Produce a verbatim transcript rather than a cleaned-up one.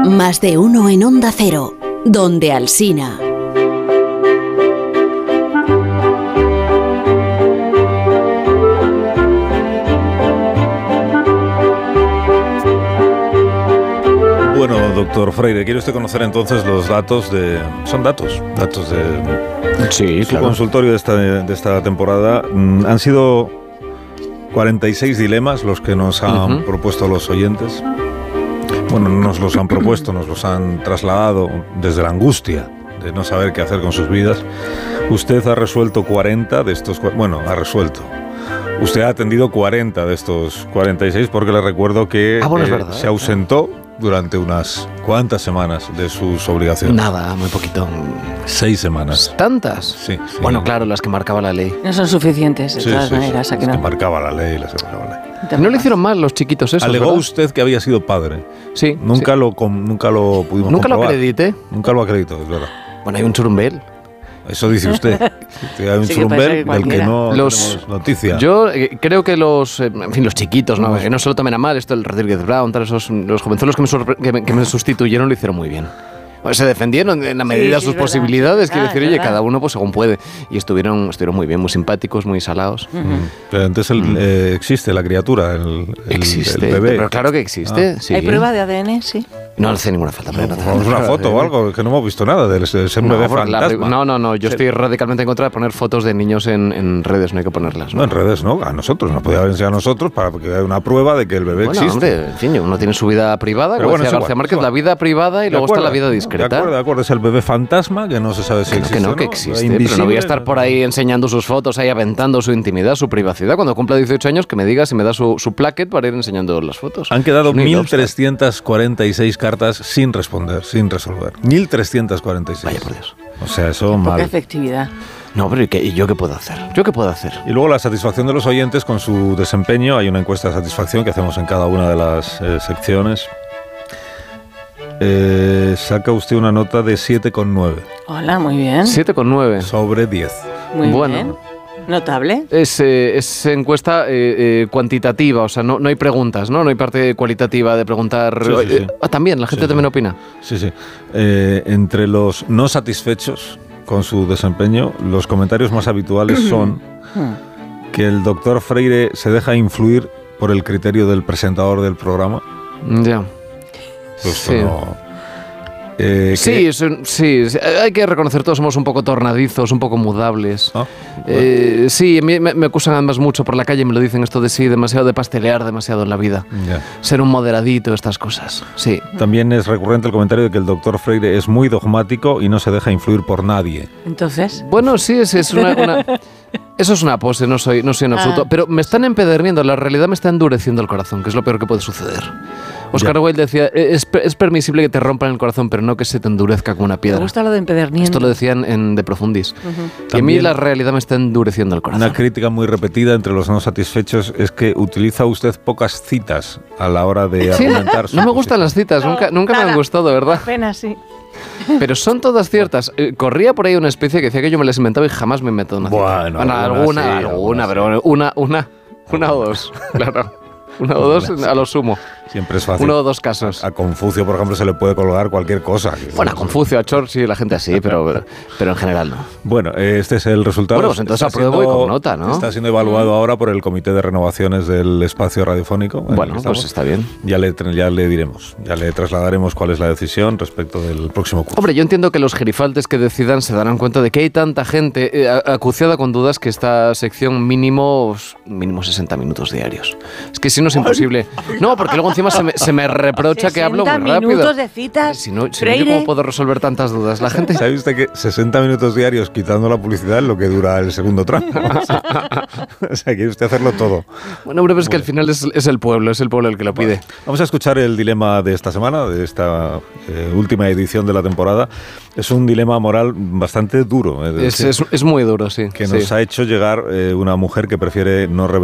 Más de uno en Onda Cero, donde Alsina. Bueno, doctor Freire, ¿quiere usted conocer entonces los datos de... Son datos, datos de... Sí, su claro. consultorio de esta, de esta temporada. Mm, han sido cuarenta y seis dilemas los que nos han uh-huh. propuesto los oyentes. Bueno, no nos los han propuesto, nos los han trasladado desde la angustia de no saber qué hacer con sus vidas. Usted ha resuelto cuarenta de estos... Bueno, ha resuelto. Usted ha atendido cuarenta de estos cuarenta y seis porque le recuerdo que ah, bueno, eh, es verdad, se ausentó durante unas cuantas semanas de sus obligaciones. Nada, muy poquito. Seis semanas. ¿Tantas? Sí. sí. Bueno, claro, las que marcaba la ley. No son suficientes, de sí, todas sí, maneras. Sí, ¿a que las no? que marcaba la ley, las que marcaba la ley. No le hicieron mal los chiquitos esos, Alegó ¿verdad? usted que había sido padre. Sí. Nunca, sí. Lo, com, nunca lo pudimos Nunca comprobar. lo acredité. Nunca lo acredito, es verdad. Bueno, hay un churumbel. Eso dice usted. Hay un sí, churumbel que del que no los, tenemos noticia. Yo eh, creo que los, eh, en fin, los chiquitos, ¿no? Que no se lo tomen a mal, esto el Rodríguez Brown, tal, esos, los jovenzuelos que me, sorpre- que, me, que me sustituyeron lo hicieron muy bien. Pues se defendieron en la medida de sí, sus sí, posibilidades, verdad, quiero sí, decir, es oye, verdad. cada uno pues según puede. Y estuvieron, estuvieron muy bien, muy simpáticos, muy salados. Uh-huh. Pero entonces el, eh, existe la criatura, el, el, Existe, el bebé. pero claro que existe. Ah. Sí. ¿Hay prueba de A D N? Sí. No hace ninguna falta. Pero no, No, vamos una foto o algo, que no hemos visto nada de ser un no, bebé la, fantasma. no, no, no, yo estoy radicalmente en contra de poner fotos de niños en, en redes, no hay que ponerlas. No, en redes, ¿no? A nosotros, nos podía enseñar a nosotros para que haya una prueba de que el bebé Bueno, existe. hombre, en fin, uno tiene su vida privada, Pero como bueno, decía es García igual, Márquez, es la igual. vida privada y De luego acuerdo, está la vida De discreta. acuerdo, de acuerdo, es el bebé fantasma que no se sabe si Que no, existe. que no, o que no, existe, invisible, pero no voy a estar por ahí enseñando sus fotos, ahí aventando su intimidad, su privacidad. Cuando cumpla dieciocho años, que me diga si me da su, su plaquet para ir enseñando las fotos. Han quedado Ni mil Lobster. trescientas cuarenta y seis cartas sin responder, sin resolver. mil trescientas cuarenta y seis. Vaya por Dios. O sea, eso Poca mal. efectividad. No, pero ¿y, qué, ¿y yo qué puedo hacer? ¿Yo qué puedo hacer? Y luego la satisfacción de los oyentes con su desempeño. Hay una encuesta de satisfacción que hacemos en cada una de las eh, secciones. Eh, saca usted una nota de siete coma nueve Hola, muy bien. siete coma nueve. sobre diez. Muy Bueno. bien. Notable. Es, eh, es encuesta eh, eh, cuantitativa, o sea, no, no hay preguntas, ¿no? No hay parte cualitativa de preguntar. Sí, sí, sí. Eh, ah, también, la gente Sí, también sí. opina. Sí, sí. Eh, entre los no satisfechos con su desempeño, los comentarios más habituales son que el doctor Freire se deja influir por el criterio del presentador del programa. Ya. Pues Sí. no, eh, Sí, que- es un- sí, sí, hay que reconocer, todos somos un poco tornadizos, un poco mudables. Ah, Eh, sí, a mí me, me acusan además mucho por la calle, me lo dicen esto de sí, demasiado de pastelear, demasiado en la vida. ya. Ser un moderadito, estas cosas. Sí. También es recurrente el comentario de que el doctor Freire es muy dogmático y no se deja influir por nadie. Entonces. Bueno, sí, es, es una, una- eso es una pose, no soy, no soy en absoluto. Ah. Pero me están empederniendo, la realidad me está endureciendo el corazón, que es lo peor que puede suceder. Oscar Ya. Wilde decía, es, es permisible que te rompan el corazón, pero no que se te endurezca como una Me piedra. gusta lo de empederniendo. Esto lo decían en De Profundis. Ujú. Y a mí También- la realidad me está endureciendo el corazón. Una crítica muy repetida entre los no satisfechos es que utiliza usted pocas citas a la hora de Sí, argumentar su no me gustan posición. las citas, No, nunca, nunca me nada. han gustado, ¿verdad? Apenas, sí. Pero son todas ciertas. Eh, corría por ahí una especie que decía que yo me las inventaba y jamás me meto en una cita. Bueno, alguna, alguna sí, alguna, alguna pero una, una, una o dos, claro. Una o dos a lo sumo. Siempre es fácil. Uno o dos casos. A Confucio, por ejemplo, se le puede colgar cualquier cosa. Bueno, a Confucio, a Churchill, la gente así, pero, pero en general no. Bueno, eh, este es el resultado. Bueno, pues entonces Está apruebo y siendo- con nota, ¿no? Está siendo evaluado ahora por el Comité de Renovaciones del Espacio Radiofónico. en el Bueno, que estamos. pues está bien. Ya le, tra- ya le diremos, ya le trasladaremos cuál es la decisión respecto del próximo curso. Hombre, yo entiendo que los gerifaltes que decidan se darán cuenta de que hay tanta gente eh, a- acuciada con dudas que esta sección mínimo, mínimo sesenta minutos diarios. Es que si no es imposible. No, porque luego encima se me, se me reprocha que hablo muy sesenta rápido. minutos de citas. Si no, si no, ¿yo Freire. cómo puedo resolver tantas dudas? La gente... ¿Sabe usted que sesenta minutos diarios quitando la publicidad es lo que dura el segundo tramo? O sea, quiere usted hacerlo todo. Bueno, hombre, pero es que al final es, es el pueblo, es el pueblo el que lo pide. Vamos a escuchar el dilema de esta semana, de esta eh, última edición de la temporada. Es un dilema moral bastante duro. Es Es, decir, es, es muy duro, sí. que sí. nos ha hecho llegar eh, una mujer que prefiere no revelar